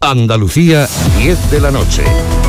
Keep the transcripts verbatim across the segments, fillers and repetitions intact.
Andalucía, diez de la noche.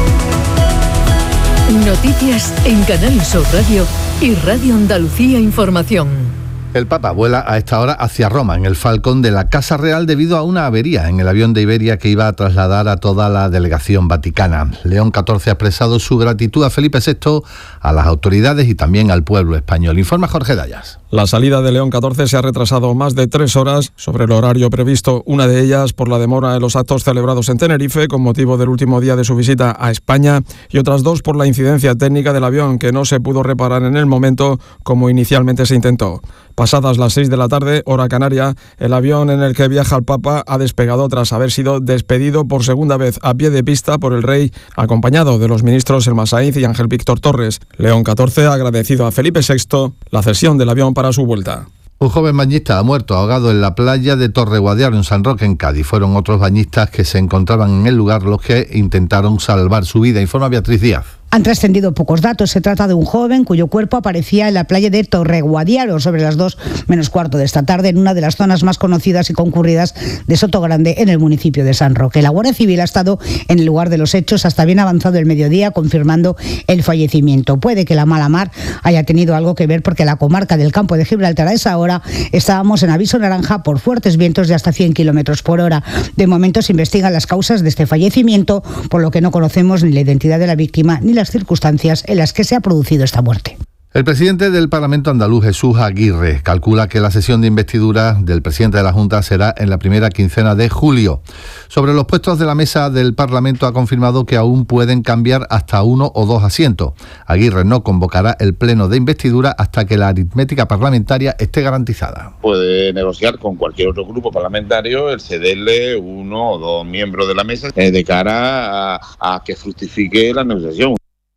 Noticias en Canal Sur Radio y Radio Andalucía Información. El Papa vuela a esta hora hacia Roma, en el Falcón de la Casa Real, debido a una avería en el avión de Iberia que iba a trasladar a toda la delegación vaticana. León catorce ha expresado su gratitud a Felipe sexto, a las autoridades y también al pueblo español. Informa Jorge Dayas. La salida de León catorce se ha retrasado más de tres horas sobre el horario previsto, una de ellas por la demora en los actos celebrados en Tenerife con motivo del último día de su visita a España, y otras dos por la incidencia técnica del avión que no se pudo reparar en el momento como inicialmente se intentó. Pasadas las seis de la tarde, hora canaria, el avión en el que viaja el Papa ha despegado tras haber sido despedido por segunda vez a pie de pista por el rey, acompañado de los ministros Elma Sainz y Ángel Víctor Torres. León catorce ha agradecido a Felipe sexto la cesión del avión para su vuelta. Un joven bañista ha muerto ahogado en la playa de Torreguadiaro, en San Roque, en Cádiz. Fueron otros bañistas que se encontraban en el lugar los que intentaron salvar su vida. Informa Beatriz Díaz. Han trascendido pocos datos. Se trata de un joven cuyo cuerpo aparecía en la playa de Torreguadiaro sobre las dos menos cuarto de esta tarde, en una de las zonas más conocidas y concurridas de Sotogrande, en el municipio de San Roque. La Guardia Civil ha estado en el lugar de los hechos hasta bien avanzado el mediodía, confirmando el fallecimiento. Puede que la mala mar haya tenido algo que ver, porque la comarca del Campo de Gibraltar a esa hora estábamos en aviso naranja por fuertes vientos de hasta cien kilómetros por hora. De momento se investigan las causas de este fallecimiento, por lo que no conocemos ni la identidad de la víctima ni la las circunstancias en las que se ha producido esta muerte. El presidente del Parlamento andaluz, Jesús Aguirre, calcula que la sesión de investidura del presidente de la Junta será en la primera quincena de julio. Sobre los puestos de la mesa del Parlamento ha confirmado que aún pueden cambiar hasta uno o dos asientos. Aguirre no convocará el pleno de investidura hasta que la aritmética parlamentaria esté garantizada. Puede negociar con cualquier otro grupo parlamentario el cederle uno o dos miembros de la mesa eh, de cara a, a que fructifique la negociación.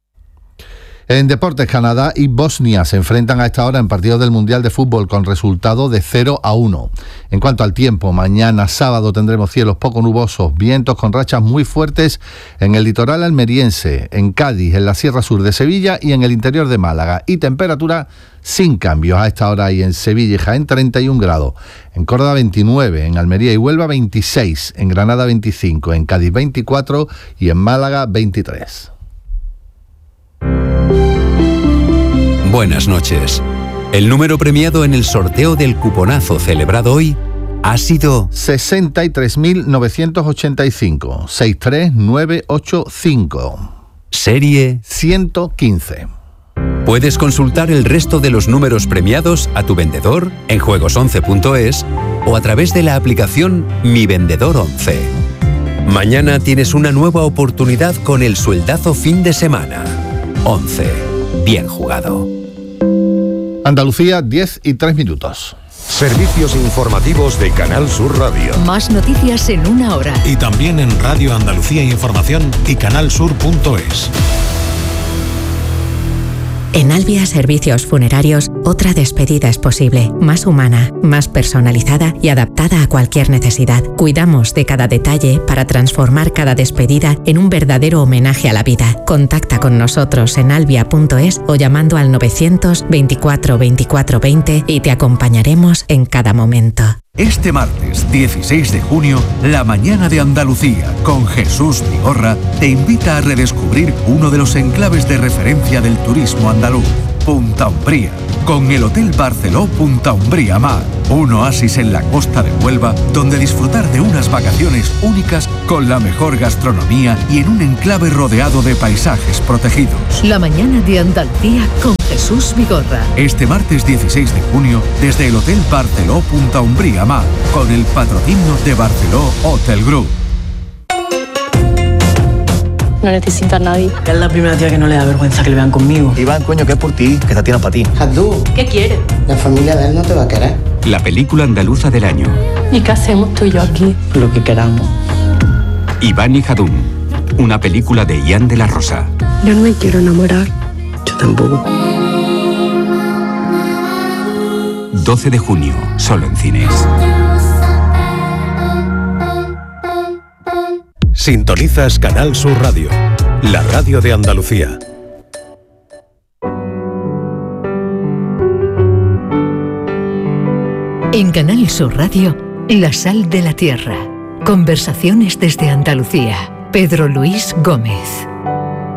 En deportes, Canadá y Bosnia se enfrentan a esta hora en partidos del Mundial de Fútbol con resultado de cero a uno. En cuanto al tiempo, mañana sábado tendremos cielos poco nubosos, vientos con rachas muy fuertes en el litoral almeriense, en Cádiz, en la Sierra Sur de Sevilla y en el interior de Málaga, y temperatura sin cambios. A esta hora hay en Sevilla y Jaén treinta y un grados, en Córdoba veintinueve, en Almería y Huelva veintiséis, en Granada veinticinco, en Cádiz veinticuatro y en Málaga veintitrés. Buenas noches. El número premiado en el sorteo del cuponazo celebrado hoy ha sido sesenta y tres mil novecientos ochenta y cinco, sesenta y tres mil novecientos ochenta y cinco. Serie ciento quince. Puedes consultar el resto de los números premiados a tu vendedor en juegos once punto es o a través de la aplicación Mi Vendedor once. Mañana tienes una nueva oportunidad con el sueldazo fin de semana. once. Bien jugado. Andalucía, diez y tres minutos. Servicios informativos de Canal Sur Radio. Más noticias en una hora. Y también en Radio Andalucía Información y canalsur punto es. En Albia Servicios Funerarios, otra despedida es posible, más humana, más personalizada y adaptada a cualquier necesidad. Cuidamos de cada detalle para transformar cada despedida en un verdadero homenaje a la vida. Contacta con nosotros en albia punto es o llamando al novecientos veinticuatro veinticuatro veinte y te acompañaremos en cada momento. Este martes dieciséis de junio, La Mañana de Andalucía, con Jesús Vigorra, te invita a redescubrir uno de los enclaves de referencia del turismo andaluz, Punta Umbría, con el Hotel Barceló Punta Umbría Mar, un oasis en la costa de Huelva, donde disfrutar de unas vacaciones únicas con la mejor gastronomía y en un enclave rodeado de paisajes protegidos. La Mañana de Andalucía con Jesús Vigorra. Este martes dieciséis de junio, desde el Hotel Barceló Punta Umbría Mar, con el patrocinio de Barceló Hotel Group. No necesita a nadie. Es la primera tía que no le da vergüenza que le vean conmigo. Iván, coño, que es por ti, que esta tía no es para ti. Jadú, ¿qué quiere? La familia de él no te va a querer. La película andaluza del año. ¿Y qué hacemos tú y yo aquí? Lo que queramos. Iván y Jadún, una película de Ian de la Rosa. Yo no me quiero enamorar. Yo tampoco. doce de junio, solo en cines. Sintonizas Canal Sur Radio, la radio de Andalucía. En Canal Sur Radio, La Sal de la Tierra, Conversaciones desde Andalucía. Pedro Luis Gómez.